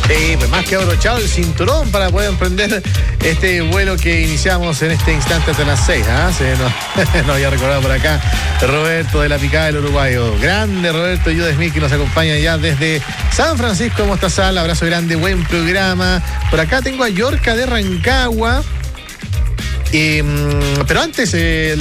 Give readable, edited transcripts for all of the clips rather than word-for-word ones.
Sí, pues más que abrochado el cinturón para poder emprender este vuelo que iniciamos en este instante hasta las 6. Sí, no había recordado por acá Roberto de la Picada del Uruguayo. Grande Roberto Jude Smith, que nos acompaña ya desde San Francisco de Mostazal. Abrazo grande, buen programa. Por acá tengo a Yorka de Rancagua. Pero antes,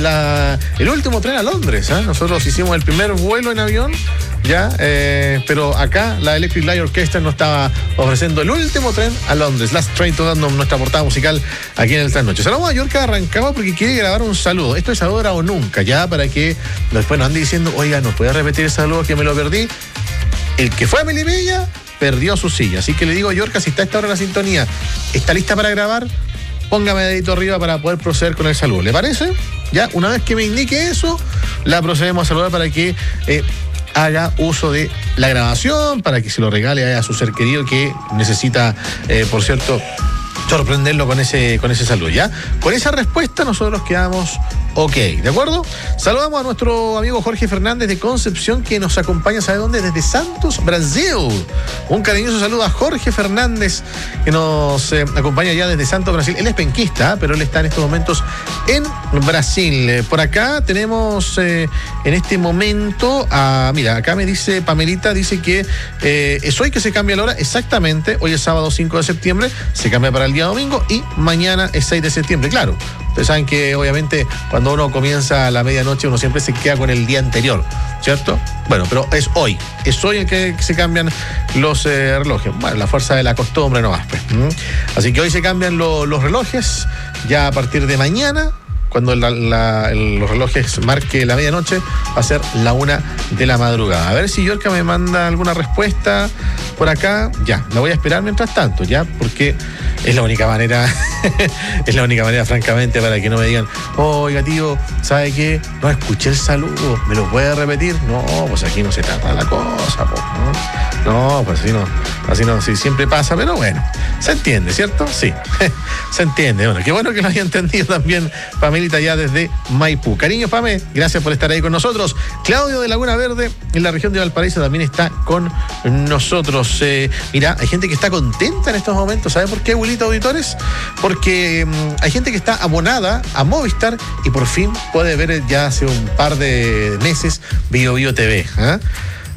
el último tren a Londres. Nosotros hicimos el primer vuelo en avión, ya, pero acá la Electric Light Orchestra nos estaba ofreciendo el último tren a Londres. Last Train, dando nuestra portada musical aquí en el Trasnoche. Saludamos a Yorka Arrancaba porque quiere grabar un saludo. Esto es ahora o nunca, ya, para que después nos ande diciendo, oiga, ¿nos puede repetir el saludo que me lo perdí? El que fue a Melipilla perdió su silla. Así que le digo a Yorka, si está a esta hora en la sintonía, ¿está lista para grabar? Póngame dedito arriba para poder proceder con el saludo. ¿Le parece? Ya, una vez que me indique eso, la procedemos a saludar para que haga uso de la grabación, para que se lo regale a su ser querido que necesita, por cierto, sorprenderlo con ese saludo, ¿ya? Con esa respuesta nosotros quedamos ok, ¿de acuerdo? Saludamos a nuestro amigo Jorge Fernández de Concepción, que nos acompaña, ¿sabe dónde? Desde Santos, Brasil. Un cariñoso saludo a Jorge Fernández, que nos acompaña ya desde Santos, Brasil. Él es penquista, pero él está en estos momentos en Brasil. Por acá tenemos en este momento mira, acá me dice Pamelita, dice que es hoy que se cambia la hora. Exactamente, hoy es sábado 5 de septiembre, se cambia para el día domingo y mañana es 6 de septiembre, claro. Ustedes saben que obviamente cuando uno comienza a la medianoche uno siempre se queda con el día anterior, ¿cierto? Bueno, pero es hoy en que se cambian los relojes. Bueno, la fuerza de la costumbre no más. Así que hoy se cambian los relojes, ya a partir de mañana, cuando los relojes marque la medianoche, va a ser la 1 de la madrugada. A ver si Yorka me manda alguna respuesta por acá. Ya, la voy a esperar mientras tanto, ya, porque es la única manera, francamente, para que no me digan, oiga, tío, ¿sabe qué? No escuché el saludo, ¿me lo puede repetir? No, pues aquí no se trata la cosa, pues, no, pues así no, sí, siempre pasa, pero bueno, se entiende, ¿cierto? Sí, se entiende. Bueno, qué bueno que lo haya entendido también Pamelita ya desde Maipú. Cariño, Pame, gracias por estar ahí con nosotros. Claudio de Laguna Verde, en la región de Valparaíso, también está con nosotros. Mira, hay gente que está contenta en estos momentos. ¿Sabe por qué, abuelito auditores? Porque hay gente que está abonada a Movistar y por fin puede ver ya hace un par de meses Bio Bio TV.